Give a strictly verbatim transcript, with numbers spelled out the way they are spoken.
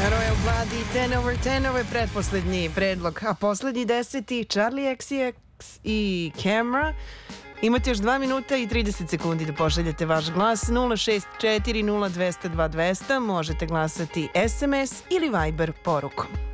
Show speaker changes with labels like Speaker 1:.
Speaker 1: Royal Blood i ten over ten, ovo je pretposlednji predlog, a poslednji deseti Charlie X C X i Camera. Imate još dva minuta i trideset sekundi da pošaljete vaš glas. Nula šest četiri nula dvesta dva dvesta. Možete glasati es em es ili Viber porukom.